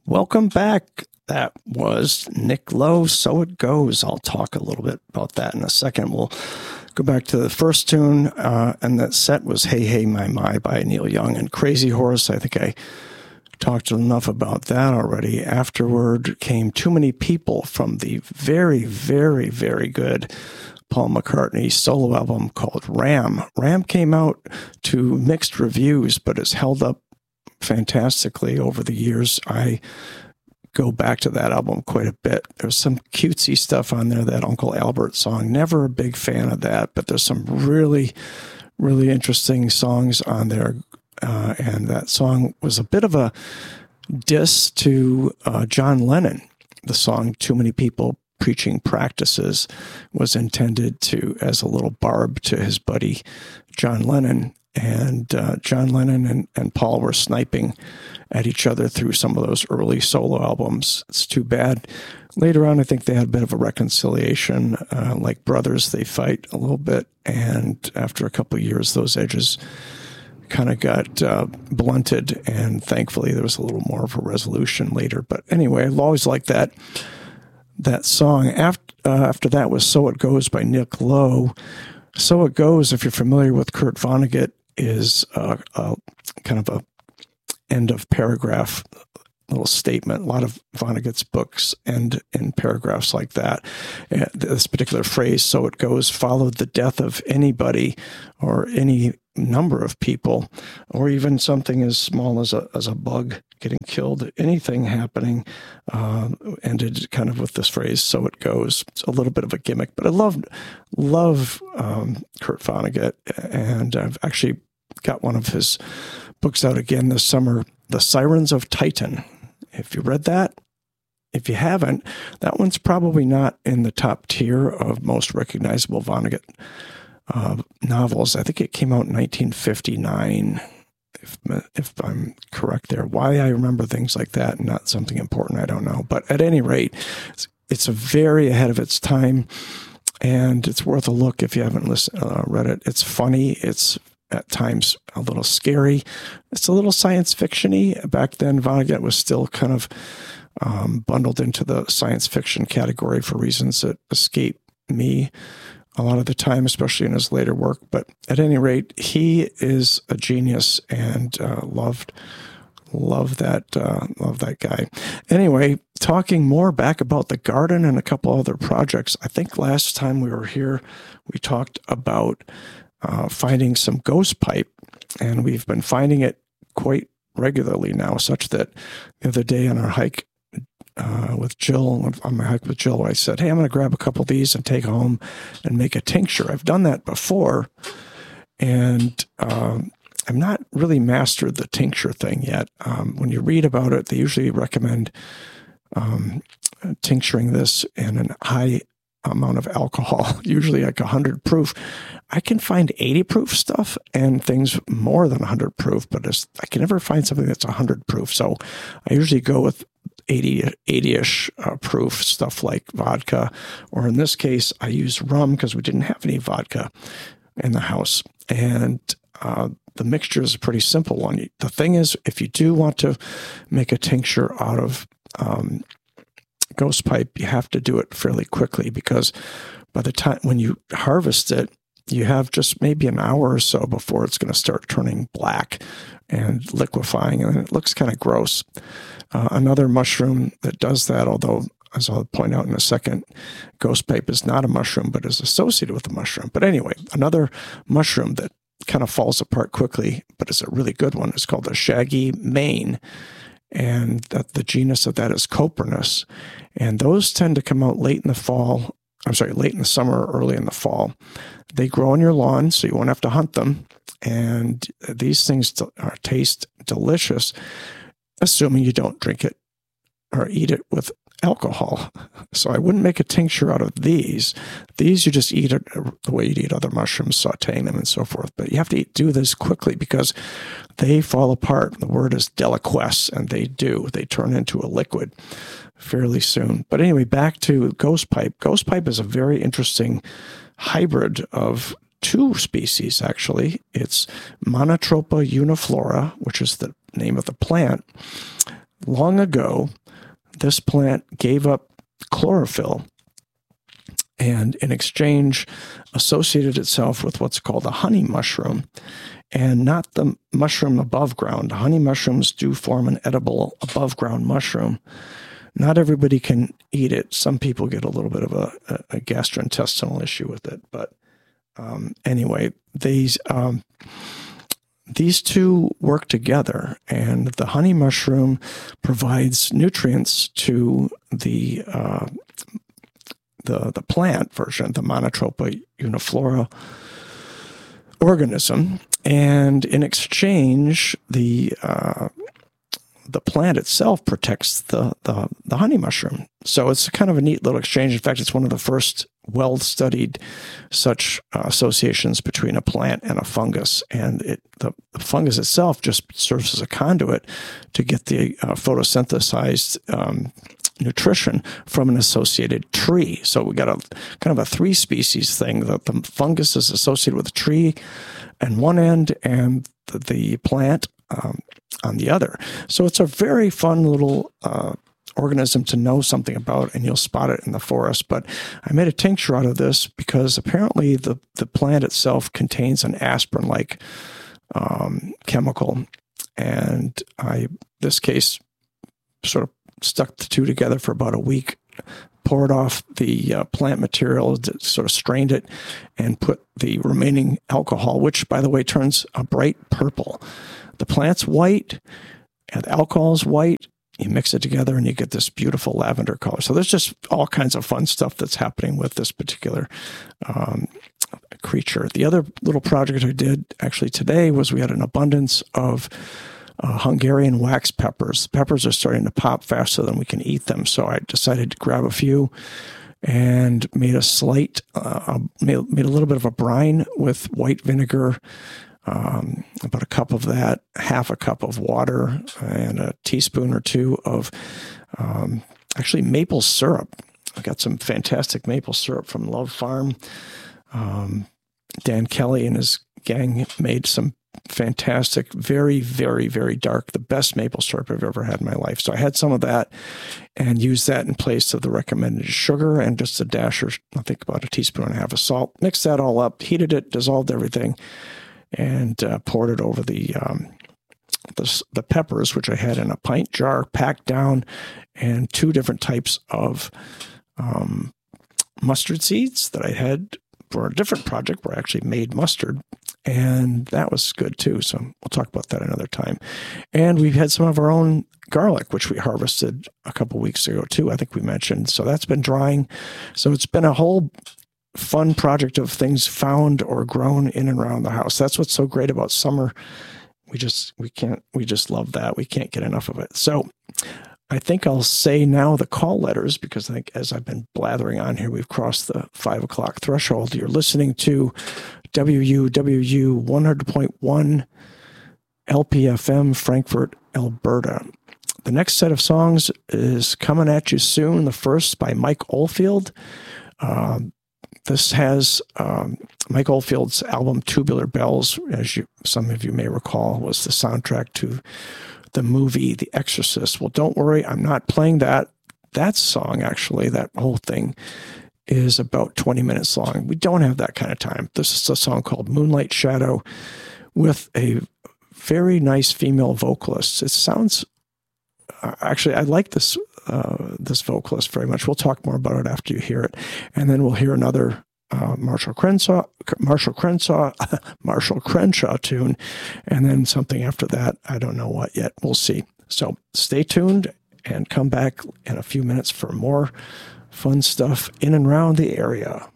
Welcome back. That was Nick Lowe, So It Goes. I'll talk a little bit about that in a second. We'll go back to the first tune, and that set was Hey Hey My by Neil Young and Crazy Horse. I think I talked enough about that already. Afterward came Too Many People from the very, very, very good Paul McCartney solo album called Ram. Ram came out to mixed reviews, but it's held up fantastically over the years. I go back to that album quite a bit. There's some cutesy stuff on there, that Uncle Albert song. Never a big fan of that, but there's some really, really interesting songs on there. And that song was a bit of a diss to John Lennon. The song Too Many People Preaching Practices was intended to as a little barb to his buddy John Lennon. And John Lennon and Paul were sniping at each other through some of those early solo albums. It's too bad. Later on, I think they had a bit of a reconciliation. Like brothers, they fight a little bit. And after a couple of years, those edges kind of got blunted. And thankfully, there was a little more of a resolution later. But anyway, I've always liked that song. After that was So It Goes by Nick Lowe. So It Goes, if you're familiar with Kurt Vonnegut, is kind of a end of paragraph little statement. A lot of Vonnegut's books end in paragraphs like that. This particular phrase, so it goes, followed the death of anybody or any number of people, or even something as small as a bug getting killed. Anything happening ended kind of with this phrase, so it goes. It's a little bit of a gimmick, but I love Kurt Vonnegut, and I've actually got one of his books out again this summer, The Sirens of Titan. If you read that, if you haven't, that one's probably not in the top tier of most recognizable Vonnegut novels. I think it came out in 1959, if I'm correct there. Why I remember things like that and not something important, I don't know. But at any rate, it's a very ahead of its time, and it's worth a look if you haven't read it. It's funny. It's at times a little scary. It's a little science fiction-y. Back then, Vonnegut was still kind of bundled into the science fiction category for reasons that escape me a lot of the time, especially in his later work. But at any rate, he is a genius, and love that guy. Anyway, talking more back about the garden and a couple other projects. I think last time we were here, we talked about finding some ghost pipe, and we've been finding it quite regularly now, such that the other day on our hike with Jill, on my hike with Jill, I said, hey, I'm going to grab a couple of these and take home and make a tincture. I've done that before, and I'm not really mastered the tincture thing yet. When you read about it, they usually recommend tincturing this in a high amount of alcohol, usually like 100 proof. I can find 80 proof stuff and things more than 100 proof, but I can never find something that's 100 proof. So I usually go with 80-ish proof stuff like vodka, or in this case, I use rum because we didn't have any vodka in the house. And the mixture is a pretty simple one. The thing is, if you do want to make a tincture out of ghost pipe, you have to do it fairly quickly, because by the time when you harvest it, you have just maybe an hour or so before it's going to start turning black and liquefying, and it looks kind of gross. Another mushroom that does that, although, as I'll point out in a second, ghost pipe is not a mushroom, but is associated with a mushroom. But anyway, another mushroom that kind of falls apart quickly, but is a really good one, is called the shaggy mane. And that the genus of that is Coprinus. And those tend to come out late in the summer, early in the fall. They grow on your lawn, so you won't have to hunt them. And these things taste delicious, assuming you don't drink it or eat it with alcohol. So I wouldn't make a tincture out of these. These you just eat it the way you'd eat other mushrooms, sauteing them and so forth. But you have to do this quickly because they fall apart. The word is deliquesce, and they do. They turn into a liquid fairly soon. But anyway, back to ghost pipe. Ghost pipe is a very interesting hybrid of two species, actually. It's Monotropa uniflora, which is the name of the plant. long ago, this plant gave up chlorophyll and in exchange associated itself with what's called a honey mushroom, and not the mushroom above ground. Honey mushrooms do form an edible above ground mushroom. Not everybody can eat it. Some people get a little bit of a gastrointestinal issue with it. But anyway, these two work together, and the honey mushroom provides nutrients to the plant version, the Monotropa uniflora organism, and in exchange, the plant itself protects the honey mushroom. So it's kind of a neat little exchange. In fact, it's one of the first well-studied such associations between a plant and a fungus. And the fungus itself just serves as a conduit to get the photosynthesized nutrition from an associated tree. So we got a kind of a three species thing. The fungus is associated with a tree on one end and the plant on the other. So it's a very fun little organism to know something about, and you'll spot it in the forest. But I made a tincture out of this because apparently the plant itself contains an aspirin-like chemical, and this case sort of stuck the two together for about a week, poured off the plant material, sort of strained it, and put the remaining alcohol, which, by the way, turns a bright purple. The plant's white, and the alcohol's white. You mix it together, and you get this beautiful lavender color. So there's just all kinds of fun stuff that's happening with this particular creature. The other little project I did actually today was we had an abundance of Hungarian wax peppers. Peppers are starting to pop faster than we can eat them, so I decided to grab a few and made a made a little bit of a brine with white vinegar, about a cup of that, half a cup of water, and a teaspoon or two of actually maple syrup. I got some fantastic maple syrup from Love Farm. Dan Kelly and his gang made some fantastic, very, very, very dark, the best maple syrup I've ever had in my life. So I had some of that and used that in place of the recommended sugar and just a dash, or I think about a teaspoon and a half of salt. Mixed that all up, heated it, dissolved everything, and poured it over the peppers, which I had in a pint jar, packed down, and two different types of mustard seeds that I had for a different project where I actually made mustard. And that was good too. So we'll talk about that another time. And we've had some of our own garlic, which we harvested a couple weeks ago too, I think we mentioned. So that's been drying. So it's been a whole fun project of things found or grown in and around the house. That's what's so great about summer. We just love that. We can't get enough of it. So I think I'll say now the call letters, because I think as I've been blathering on here, we've crossed the 5 o'clock threshold. You're listening to WUWU 100.1 LPFM, Frankfort, Alberta. The next set of songs is coming at you soon. The first by Mike Oldfield. This has Mike Oldfield's album Tubular Bells, as some of you may recall, was the soundtrack to the movie The Exorcist. Well, don't worry, I'm not playing that. That song, actually, that whole thing is about 20 minutes long. We don't have that kind of time. This is a song called Moonlight Shadow with a very nice female vocalist. It sounds, actually, I like this vocalist very much. We'll talk more about it after you hear it. And then we'll hear another Marshall Crenshaw tune, and then something after that. I don't know what yet. We'll see. So stay tuned and come back in a few minutes for more fun stuff in and around the area.